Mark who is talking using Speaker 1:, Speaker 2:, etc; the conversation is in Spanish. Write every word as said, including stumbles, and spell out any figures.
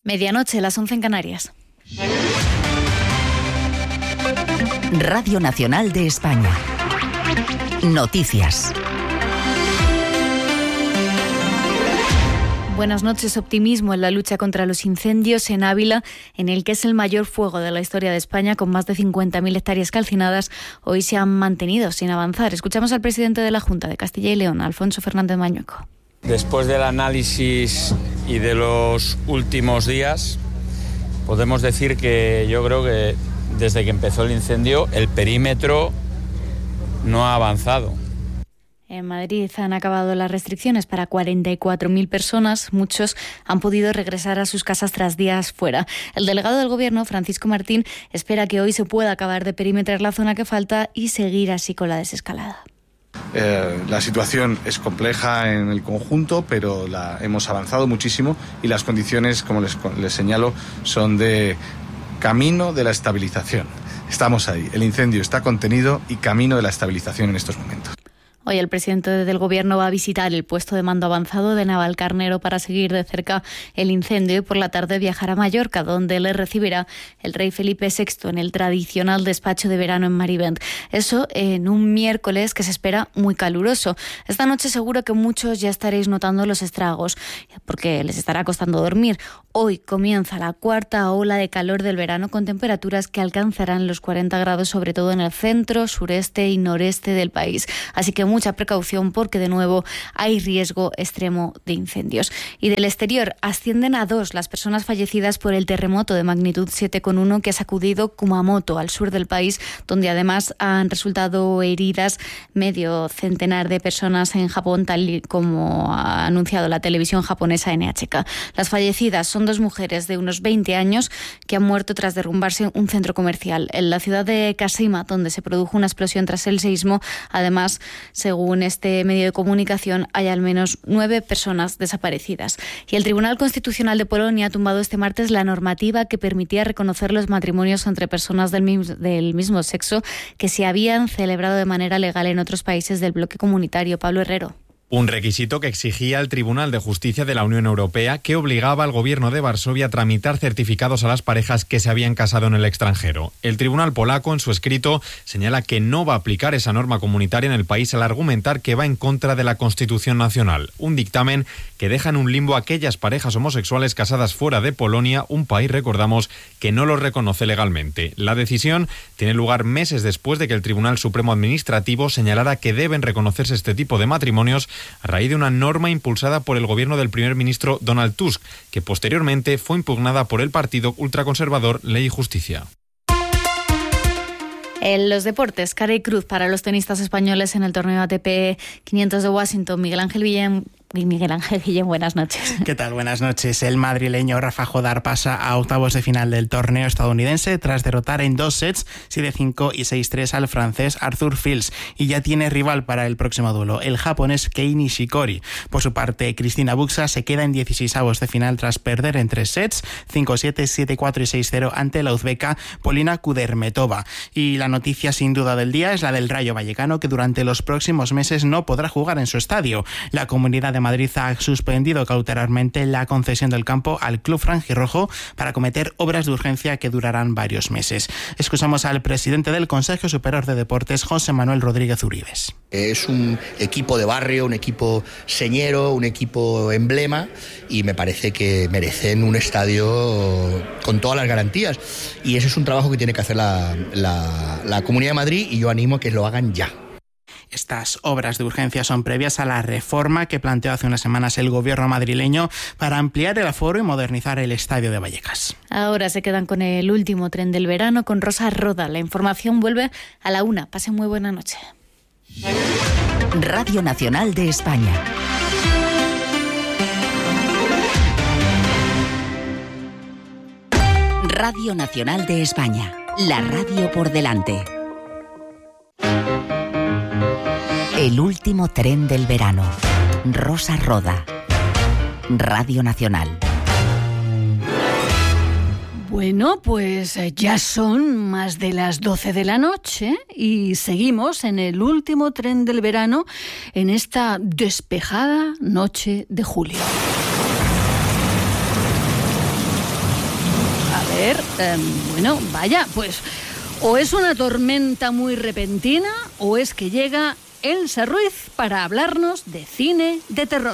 Speaker 1: Medianoche, las once en Canarias.
Speaker 2: Radio Nacional de España. Noticias.
Speaker 1: Buenas noches. Optimismo en la lucha contra los incendios en Ávila, en el que es el mayor fuego de la historia de España, con más de cincuenta mil hectáreas calcinadas. Hoy se han mantenido sin avanzar. Escuchamos al presidente de la Junta de Castilla y León, Alfonso Fernández Mañueco.
Speaker 3: Después del análisis y de los últimos días, podemos decir que yo creo que desde que empezó el incendio el perímetro no ha avanzado.
Speaker 1: En Madrid han acabado las restricciones para cuarenta y cuatro mil personas. Muchos han podido regresar a sus casas tras días fuera. El delegado del Gobierno, Francisco Martín, espera que hoy se pueda acabar de perimetrar la zona que falta y seguir así con la desescalada.
Speaker 4: Eh, la situación es compleja en el conjunto, pero la, hemos avanzado muchísimo y las condiciones, como les, les señalo, son de camino de la estabilización. Estamos ahí, el incendio está contenido y camino de la estabilización en estos momentos.
Speaker 1: Hoy el presidente del Gobierno va a visitar el puesto de mando avanzado de Navalcarnero para seguir de cerca el incendio y por la tarde viajar a Mallorca, donde le recibirá el rey Felipe sexto en el tradicional despacho de verano en Marivent. Eso en un miércoles que se espera muy caluroso. Esta noche seguro que muchos ya estaréis notando los estragos, porque les estará costando dormir. Hoy comienza la cuarta ola de calor del verano, con temperaturas que alcanzarán los cuarenta grados, sobre todo en el centro, sureste y noreste del país. Así que mucha precaución, porque de nuevo hay riesgo extremo de incendios. Y del exterior, ascienden a dos las personas fallecidas por el terremoto de magnitud siete coma uno que ha sacudido Kumamoto, al sur del país, donde además han resultado heridas medio centenar de personas en Japón, tal como ha anunciado la televisión japonesa N H K. Las fallecidas son dos mujeres de unos veinte años que han muerto tras derrumbarse un centro comercial en la ciudad de Kashima, donde se produjo una explosión tras el seísmo. Además, según este medio de comunicación, hay al menos nueve personas desaparecidas. Y el Tribunal Constitucional de Polonia ha tumbado este martes la normativa que permitía reconocer los matrimonios entre personas del mismo, del mismo sexo que se habían celebrado de manera legal en otros países del bloque comunitario. Pablo Herrero.
Speaker 5: Un requisito que exigía el Tribunal de Justicia de la Unión Europea, que obligaba al gobierno de Varsovia a tramitar certificados a las parejas que se habían casado en el extranjero. El tribunal polaco, en su escrito, señala que no va a aplicar esa norma comunitaria en el país al argumentar que va en contra de la Constitución nacional. Un dictamen que deja en un limbo a aquellas parejas homosexuales casadas fuera de Polonia, un país, recordamos, que no los reconoce legalmente. La decisión tiene lugar meses después de que el Tribunal Supremo Administrativo señalara que deben reconocerse este tipo de matrimonios a raíz de una norma impulsada por el gobierno del primer ministro Donald Tusk, que posteriormente fue impugnada por el partido ultraconservador Ley y Justicia.
Speaker 1: En los deportes, cara y cruz para los tenistas españoles en el torneo A T P quinientos de Washington. Miguel Ángel Guillén. Miguel Ángel Guillén, buenas noches.
Speaker 6: ¿Qué tal? Buenas noches. El madrileño Rafa Jodar pasa a octavos de final del torneo estadounidense tras derrotar en dos sets, siete cinco y seis tres, al francés Arthur Fils, y ya tiene rival para el próximo duelo, el japonés Kei Nishikori. Por su parte, Cristina Buxa se queda en dieciseisavos de final tras perder en tres sets, cinco siete, siete cuatro y seis cero, ante la uzbeka Polina Kudermetova. Y la noticia sin duda del día es la del Rayo Vallecano, que durante los próximos meses no podrá jugar en su estadio. La Comunidad de Madrid ha suspendido cautelarmente la concesión del campo al club franjirrojo para acometer obras de urgencia que durarán varios meses. Escuchamos al presidente del Consejo Superior de Deportes, José Manuel Rodríguez Uribes.
Speaker 7: Es un equipo de barrio, un equipo señero, un equipo emblema, y me parece que merecen un estadio con todas las garantías. Y ese es un trabajo que tiene que hacer la, la, la Comunidad de Madrid, y yo animo a que lo hagan ya.
Speaker 6: Estas obras de urgencia son previas a la reforma que planteó hace unas semanas el gobierno madrileño para ampliar el aforo y modernizar el estadio de Vallecas.
Speaker 1: Ahora se quedan con el último tren del verano, con Rosa Roda. La información vuelve a la una. Pasen muy buena noche.
Speaker 2: Radio Nacional de España. Radio Nacional de España. La radio por delante. El último tren del verano. Rosa Roda. Radio Nacional.
Speaker 8: Bueno, pues ya son más de las doce de la noche y seguimos en el último tren del verano en esta despejada noche de julio. ser, eh, bueno, vaya, pues o es una tormenta muy repentina o es que llega Elsa Ruiz para hablarnos de cine de terror.